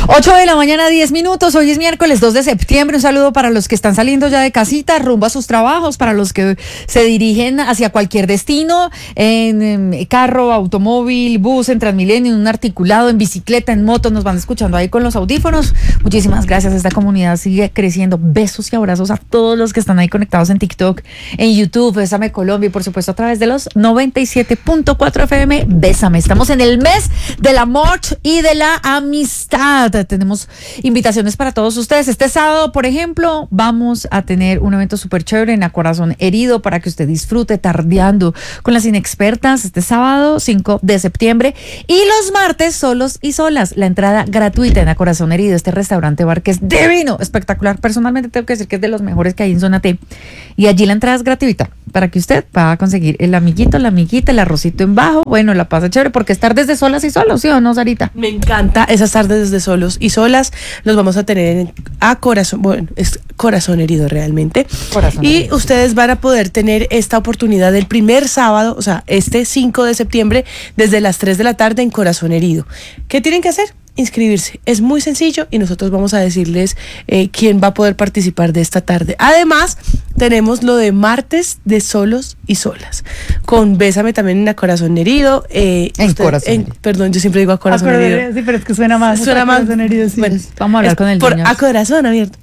8 de la mañana, 10 minutos. Hoy es miércoles 2 de septiembre. Un saludo para los que están saliendo ya de casita, rumbo a sus trabajos, para los que se dirigen hacia cualquier destino, en carro, automóvil, bus, en Transmilenio, en un articulado, en bicicleta, en moto. Nos van escuchando ahí con los audífonos. Muchísimas gracias. Esta comunidad sigue creciendo. Besos y abrazos a todos los que están ahí conectados en TikTok, en YouTube, Bésame Colombia y por supuesto a través de los 97.4 FM. Bésame. Estamos en el mes del amor y de la amistad. Tenemos invitaciones para todos ustedes. Este sábado, por ejemplo, vamos a tener un evento súper chévere en A Corazón Herido para que usted disfrute tardeando con las inexpertas este sábado 5 de septiembre. Y los martes, solos y solas, la entrada gratuita en A Corazón Herido, este restaurante bar que es divino, espectacular. Personalmente tengo que decir que es de los mejores que hay en Zona T. Y allí la entrada es gratuita para que usted pueda conseguir el amiguito, la amiguita, el arrocito en bajo. Bueno, la pasa chévere porque es tardes de solas y solos, ¿sí o no, Sarita? Me encanta esas tardes de solos y solas. Los vamos a tener en A Corazón, bueno, es Corazón Herido realmente. Corazón y herido. ustedes van a poder tener esta oportunidad el primer sábado, o sea, este 5 de septiembre, desde las 3 de la tarde en Corazón Herido. ¿Qué tienen que hacer? Inscribirse. Es muy sencillo y nosotros vamos a decirles quién va a poder participar de esta tarde. Además, tenemos lo de martes de solos y solas. Con Bésame también en A Corazón Herido. Corazón Herido. Perdón, yo siempre digo A Corazón Herido. Sí, pero es que suena más. Suena más. Corazón Herido, sí. Bueno, Vamos a hablar con el por dueño. A Corazón Abierto.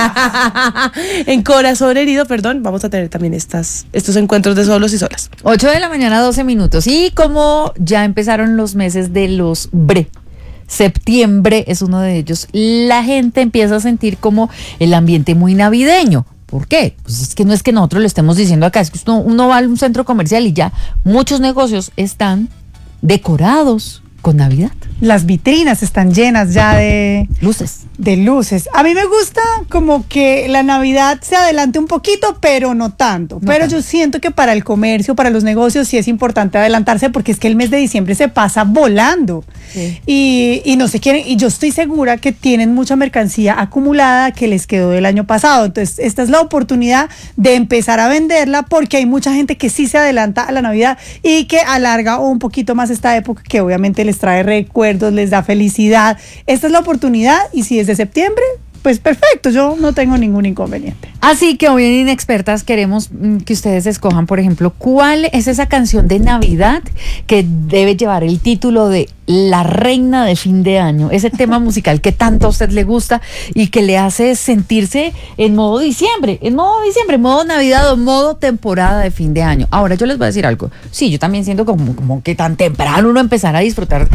En Corazón Herido, perdón, vamos a tener también estos encuentros de solos y solas. 8 de la mañana, 12 minutos. Y como ya empezaron los meses de los BRE, septiembre es uno de ellos, la gente empieza a sentir como el ambiente muy navideño. ¿Por qué? Pues es que no es que nosotros lo estemos diciendo acá, es que uno va a un centro comercial y ya muchos negocios están decorados con Navidad. Las vitrinas están llenas ya de Luces. luces. A mí me gusta como que la Navidad se adelante un poquito, pero no tanto. Pero yo siento que para el comercio, para los negocios, sí es importante adelantarse porque es que el mes de diciembre se pasa volando. Sí. Y no se quieren, y yo estoy segura que tienen mucha mercancía acumulada que les quedó del año pasado. Entonces, esta es la oportunidad de empezar a venderla porque hay mucha gente que sí se adelanta a la Navidad y que alarga un poquito más esta época que obviamente les trae recuerdos, les da felicidad. Esta es la oportunidad y si es de septiembre, pues perfecto, yo no tengo ningún inconveniente. Así que hoy en Inexpertas queremos que ustedes escojan, por ejemplo, cuál es esa canción de Navidad que debe llevar el título de La Reina de Fin de Año, ese tema musical que tanto a usted le gusta y que le hace sentirse en modo diciembre, modo Navidad o modo temporada de fin de año. Ahora yo les voy a decir algo, sí, yo también siento como que tan temprano uno empezar a disfrutar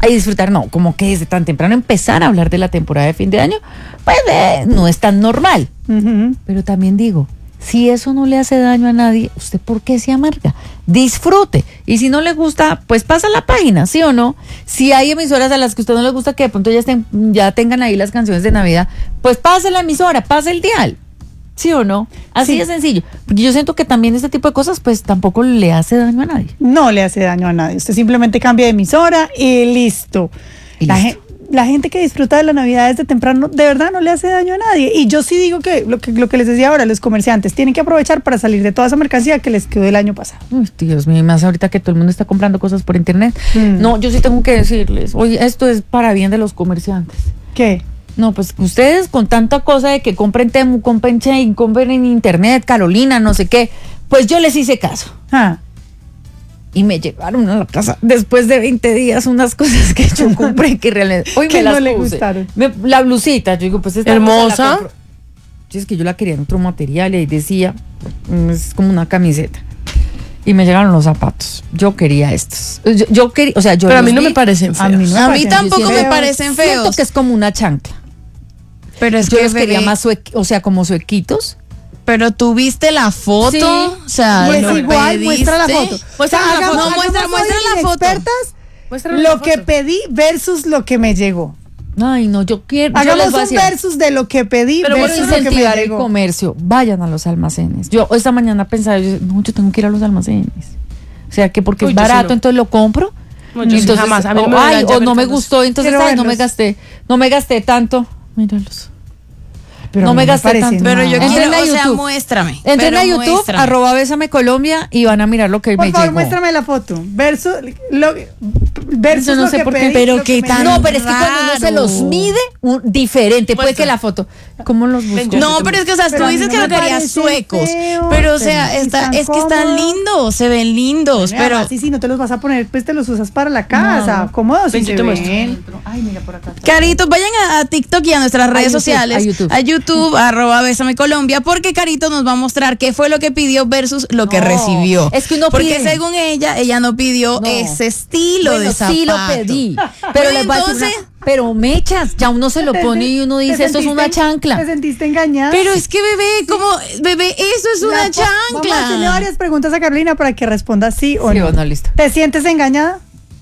no, como que desde tan temprano empezar a hablar de la temporada de fin de año, pues no es tan normal. Uh-huh. Pero también digo, si eso no le hace daño a nadie, ¿usted por qué se amarga? Disfrute. Y si no le gusta, pues pasa la página, ¿sí o no? Si hay emisoras a las que a usted no les gusta que de pronto ya tengan ahí las canciones de Navidad, pues pase la emisora, pase el dial. ¿Sí o no? Así Sí. de sencillo. Porque yo siento que también este tipo de cosas, pues tampoco le hace daño a nadie. No le hace daño a nadie. Usted simplemente cambia de emisora y listo. Y La, listo. la gente que disfruta de la Navidad desde temprano, de verdad no le hace daño a nadie. Y yo sí digo que lo que les decía ahora, los comerciantes tienen que aprovechar para salir de toda esa mercancía que les quedó el año pasado. Uy, Dios mío, más ahorita que todo el mundo está comprando cosas por internet. No, yo sí tengo que decirles, oye, esto es para bien de los comerciantes. ¿Qué? No, pues ustedes con tanta cosa de que compren Temu, compren Shein, compren en internet, Carolina, no sé qué, pues yo les hice caso. Ah, Y me llevaron a la casa después de 20 días unas cosas que yo compré que realmente hoy que me las no le puse. gustaron. La blusita, yo digo, pues esta Hermosa. blusa la compro. Sí, es que yo la quería en otro material y ahí decía, es como una camiseta. Y me llegaron los zapatos. Yo quería estos. Yo quería, o sea, yo Pero a mí los no vi. me parecen feos. A mí no me A mí parecen tampoco me feos. parecen Siento feos. que es como una chancla. Pero es Yo que los quería bebé, más o sea, como suequitos. pero tú viste la foto, Sí. o sea, Pues lo igual, muestra la pediste. foto. Muestra la foto. No, muestra la foto. Expertas, Muéstrame lo la que foto. pedí versus lo que me llegó. Ay, no, yo quiero. yo les Hagamos voy a un decir, versus de lo que pedí Pero por versus lo que me incentivar el llegó. comercio, vayan a los almacenes. Yo esta mañana pensaba, yo tengo que ir a los almacenes. O sea, que porque Uy, es yo sí barato, no. entonces lo compro. No, yo sí Entonces, jamás. A mí no me o obligan ya no me mercados. gustó, entonces Quiero ay, no me verlos. gasté tanto. Míralos. pero No a mí me gasté parece tanto. Pero yo nada. Entren quiero, a o sea, YouTube. muéstrame. Entren pero a YouTube, muéstrame. @Bésame Colombia y van a mirar lo que Por me favor, llegó. muéstrame la foto. Versus Yo no lo sé que por qué, pedí, pero lo qué que me tan- llegó. No, pero es que cuando uno se los raro. mide, diferente. Puede que la foto. ¿Cómo los busco? No, pero es que, o sea, Pero tú a mí dices no que me lo querías parecen suecos. feos, Pero, o sea, pero están es que están cómodos. lindos, se ven lindos. Mira, Pero, así si no te los vas a poner, pues te los usas para la casa. Cómodos Ven, si yo se te muestro. ven. Ay, mira por acá. Caritos, vayan a TikTok y a nuestras redes YouTube, sociales. a YouTube. @Bésame Colombia, porque Carito nos va a mostrar qué fue lo que pidió versus lo que No, recibió. es que uno porque pide. según ella no pidió No. ese estilo Bueno, de zapato. sí lo pedí. Pero les voy a decir entonces, una- pero mechas, ya uno se lo pone y uno dice, esto es una ¿Te chancla. sentiste engañada? pero es que bebé, eso es una Vamos a hacerle chancla. varias preguntas a Carolina para que responda sí o Sí no. o no, listo. ¿Te sientes engañada?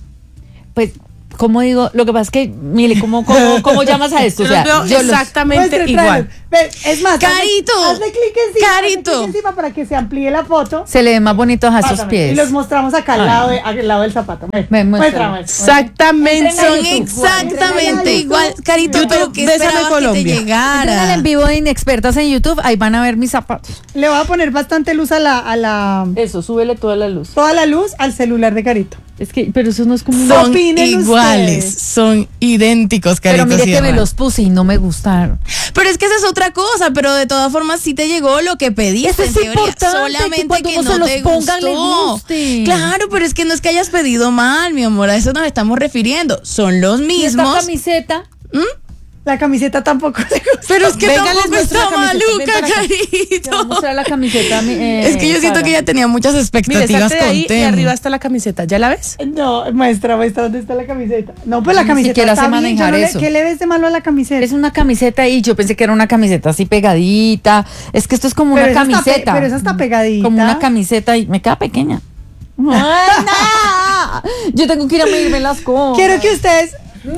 Pues, ¿cómo digo? Lo que pasa es que, mire, ¿cómo llamas a esto? O Yo sea, los veo yo los- exactamente Muestra, igual. tráelo. Ve, es más, Carito, hazle clic encima. Carito. Hazle clic encima para que se amplíe la foto. se le ven más bonitos a esos Pásame. pies. Y los mostramos acá al lado del zapato. Me muestra. Exactamente. Entren a Son YouTube. exactamente Entren a igual. YouTube. Carito, YouTube, pero que Bésame esperabas que te Colombia. Entren al llegara. en vivo de Inexpertas en YouTube, ahí van a ver mis zapatos. Le voy a poner bastante luz a la Eso, súbele toda la luz. toda la luz al celular de Carito. Es que, pero eso no es como un... Son Opinen iguales, ustedes. son idénticos, Carito. Pero mire que Sierra. me los puse y no me gustaron. Pero es que esa es otra cosa, pero de todas formas sí te llegó lo que pediste. Eso es en teoría, importante, solamente que cuando que uno no se los te ponga, le gustó. guste. Claro, pero es que no es que hayas pedido mal, mi amor, a eso nos estamos refiriendo. Son los Y esta mismos. camiseta, La camiseta tampoco le gusta. Pero es que Venga, les tampoco muestro está la camiseta, ven maluca, para acá. te voy a Carito. mostrar la camiseta. Es que yo siento que ella tenía muchas Mire, expectativas salte de ahí con y Temu. arriba está la camiseta. ¿Ya la ves? No, muestra dónde está la camiseta. No, pues la Ni camiseta siquiera está sé bien. manejar eso. ¿Qué le ves de malo a la camiseta? Es una camiseta y yo pensé que era una camiseta así pegadita. Es que esto es como Pero una esa está camiseta. pero esa está pegadita. Como una camiseta y me queda pequeña. ¡Ay, no! Yo tengo que ir a medirme las cosas. Quiero que ustedes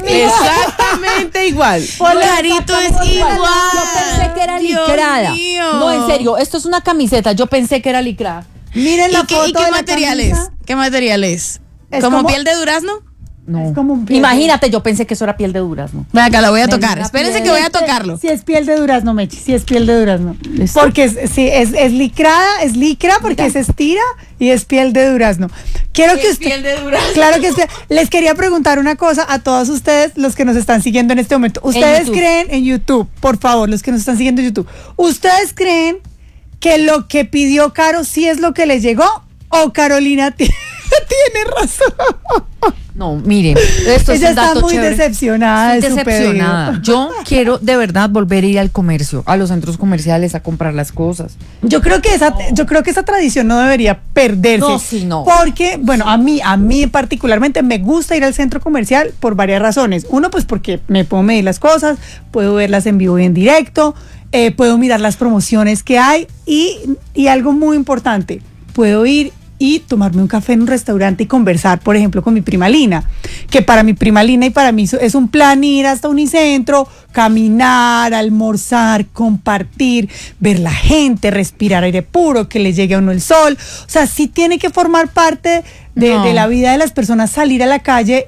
Exactamente igual. Carito es igual. Yo pensé que era Dios licrada. mío. No, en serio, esto es una camiseta. Yo pensé que era licrada. miren la ¿Y qué, foto y qué de la material camisa. es? ¿Qué material es? Es ¿Como como- piel de durazno? No. Es como un pie. Imagínate, yo pensé que eso era piel de durazno. Ven acá, la voy a Me tocar. dio una Espérense piel. que voy a tocarlo. Si es piel de durazno, Mechi, si es piel de durazno. ¿Listo? Porque es licrada, es licra porque se estira y es piel de durazno. Quiero que usted, de durazno. claro que usted, les quería preguntar una cosa a todos ustedes, los que nos están siguiendo en este momento. ¿Ustedes YouTube. creen en YouTube, por favor, los que nos están siguiendo en YouTube, ¿ustedes creen que lo que pidió Caro sí es lo que le llegó o Carolina tiene razón? No, miren, esto es Ella un dato está muy chévere. decepcionada Estoy de su decepcionada. pedido. Yo quiero de verdad volver a ir al comercio, a los centros comerciales a comprar las cosas. Yo creo que esa tradición no debería perderse. No, sí, no. Porque, bueno, a mí particularmente me gusta ir al centro comercial por varias razones. Uno, pues porque me puedo medir las cosas, puedo verlas en vivo y en directo, puedo mirar las promociones que hay y algo muy importante, puedo ir y tomarme un café en un restaurante y conversar, por ejemplo, con mi prima Lina, que para mi prima Lina y para mí es un plan ir hasta Unicentro, caminar, almorzar, compartir, ver la gente, respirar aire puro, que le llegue a uno el sol. O sea, sí tiene que formar parte No. de la vida de las personas, salir a la calle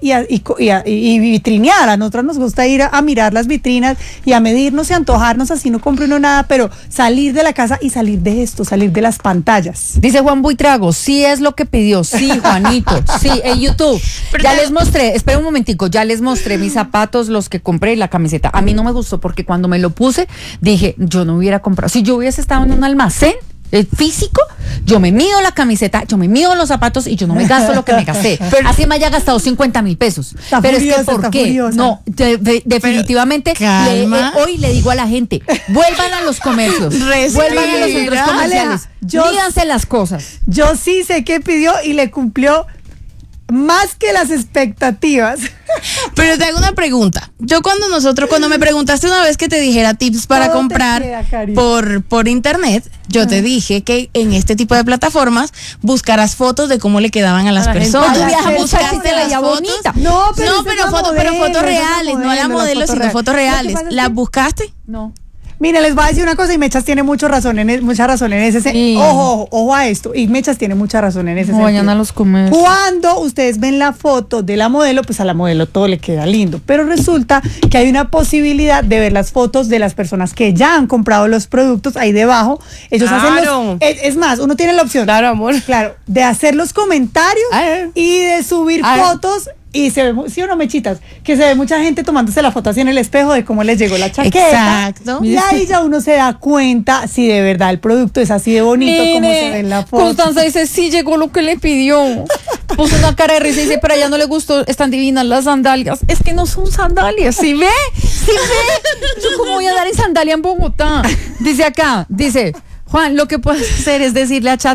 y vitrinear. A nosotros nos gusta ir a mirar las vitrinas y a medirnos y antojarnos, así no compre uno nada, pero salir de la casa y salir de esto, salir de las pantallas. Dice Juan Buitrago, sí es lo que pidió, sí, Juanito, sí, en YouTube. Ya les mostré, espera un momentico, ya les mostré mis zapatos, los que compré y la camiseta. A mí no me gustó porque cuando me lo puse, dije, yo no hubiera comprado. Si yo hubiese estado en un almacén físico, yo me mido la camiseta, yo me mido los zapatos y yo no me gasto lo que me gasté. Así me haya gastado 50,000 pesos. Está Pero furiosa, es que, ¿por está qué? furiosa. No, definitivamente, calma. hoy le digo a la gente, vuelvan a los comercios, vuelvan a los centros Respira. comerciales, Aleja, mídanse las cosas. Yo sí sé qué pidió y le cumplió más que las expectativas. Pero te hago una pregunta. Yo cuando me preguntaste una vez que te dijera tips para Todo te comprar queda, Cari. por internet, yo te dije que en este tipo de plataformas buscaras fotos de cómo le quedaban a las A la gente. personas. A la gente Buscaste se las veía fotos. bonita. No, pero esa es la pero modelo, fotos esa es la reales, no la modelo, modelo, las sino fotos fotos reales. reales. Lo que pasa es ¿Las que- buscaste? No. Mira, les voy a decir una cosa y Mechas tiene mucha razón en ese Sí. ojo a esto. Y Mechas tiene mucha razón en ese No vayan sentido. a los comercios. Cuando ustedes ven la foto de la modelo, pues a la modelo todo le queda lindo. Pero resulta que hay una posibilidad de ver las fotos de las personas que ya han comprado los productos ahí debajo. Ellos hacen Claro. es más, uno tiene la opción. Claro, amor. Claro, de hacer los comentarios Ah. y de subir Ah. fotos. Y se ve, ¿sí o no, Mechitas? Que se ve mucha gente tomándose la foto así en el espejo de cómo les llegó la chaqueta. Exacto. Y ahí ya uno se da cuenta si de verdad el producto es así de bonito como se ve en la foto. Constanza dice, sí llegó lo que le pidió. Puso una cara de risa y dice, pero a ella no le gustó, están divinas las sandalias. Es que no son sandalias, ¿sí ve? ¿Sí ve? Yo cómo voy a dar en sandalia en Bogotá. Dice acá, dice, Juan, lo que puedes hacer es decirle a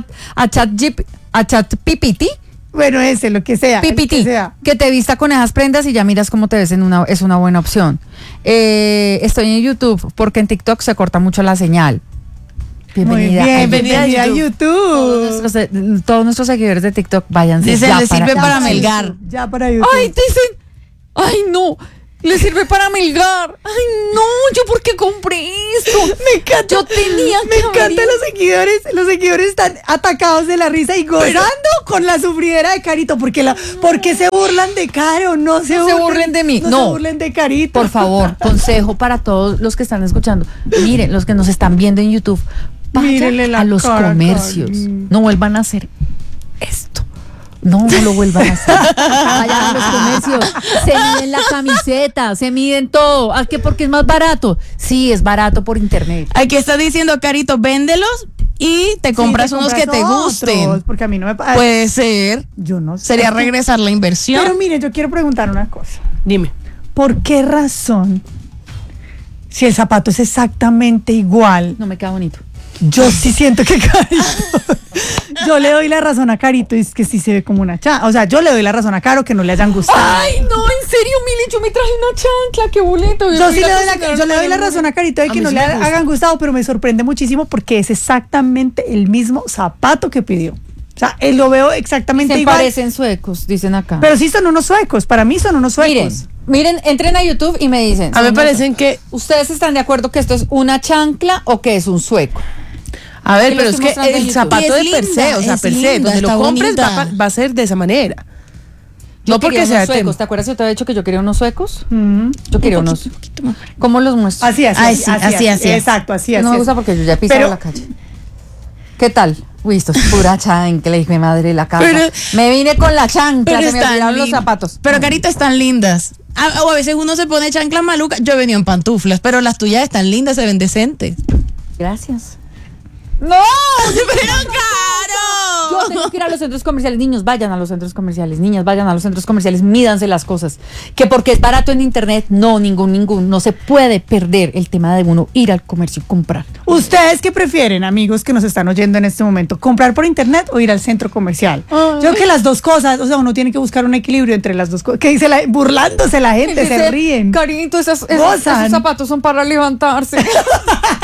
Chat PPT, Bueno, ese, lo que sea. el PPT, que sea. que te vista con esas prendas y ya miras cómo te ves es una buena opción. Estoy en YouTube porque en TikTok se corta mucho la señal. Bienvenida, Muy bien, bienvenida a bienvenida a YouTube. YouTube. Todos nuestros seguidores de TikTok, váyanse. Dicen, ya le sirve para YouTube. melgar. Ya para YouTube. Ay, dicen, ay no, le sirve para melgar. Ay no, yo por qué compré esto. Me encanta. Yo tenía Me que encantan haber los seguidores están atacados de la risa y gozando con la sufridera de Carito, porque se burlan de Caro, no se burlen de mí, no no. se burlen de Carito. Por favor, consejo para todos los que están escuchando. Miren, los que nos están viendo en YouTube, Mírenle vayan la a los cara, comercios. Cari. No vuelvan a hacer esto. No lo vuelvan a hacer. Vayan a los comercios. Se miden la camiseta, se miden todo. ¿A qué? Porque es más barato. Sí, es barato por internet. Aquí está diciendo, Carito, véndelos y te compras Sí, unos que te otros, gusten. porque a mí no me pasa. Puede ser. Yo no sé. Sería regresar la inversión. Pero mire, yo quiero preguntar una cosa. Dime. ¿Por qué razón, si el zapato es exactamente igual, No me queda bonito. yo sí siento que Carito, yo le doy la razón a Carito y es que sí se ve como una chancla? O sea, yo le doy la razón a Caro que no le hayan gustado. Ay, no, en serio, Mili, yo me traje una chancla, qué boleto. Yo sí yo le doy la razón a Carito de A que mí no sí le me gusta. hagan gustado, pero me sorprende muchísimo porque es exactamente el mismo zapato que pidió. O sea, él lo veo exactamente Se igual. parecen suecos, dicen acá. Pero sí son unos suecos, para mí son unos suecos. Miren, entren a YouTube y me dicen. A mí me parecen que, ¿Ustedes están de acuerdo que esto es una chancla o que es un sueco? a ver, Yo pero lo es estoy que mostrando en el YouTube. zapato Y es de per se, linda, o sea, es per se, linda, donde lo está compres bonita. va a ser de esa manera. Yo No porque quería sea unos suecos. tema. ¿Te acuerdas que yo te había dicho que yo quería unos suecos? Mm. Yo quería unos. ¿Cómo los muestro? Así, Ay, sí, así. Exacto, así, no así. me gusta porque yo ya he pisado Pero- la calle. ¿Qué tal? Uy, esto es pura chancla, hijo de madre la casa. Pero- me vine con la chancla, Pero se me están olvidaron los lin- zapatos. Pero Carito, están lindas. O a veces uno se pone chanclas malucas. Yo he venido en pantuflas, pero las tuyas están lindas, se ven decentes. Gracias. ¡No! ¡Pero Yo Caro! tengo que ir a los centros comerciales. Niños, vayan a los centros comerciales. Niñas, vayan a los centros comerciales. Mídanse las cosas. Que porque es barato en internet, no, ningún. No se puede perder el tema de uno ir al comercio y comprar. ¿Ustedes qué prefieren, amigos que nos están oyendo en este momento? ¿Comprar por internet o ir al centro comercial? Yo creo que las dos cosas, o sea, uno tiene que buscar un equilibrio entre las dos cosas. Que dice burlándose la gente, se Dice, ríen. Carito, esos Gozan. zapatos son para levantarse.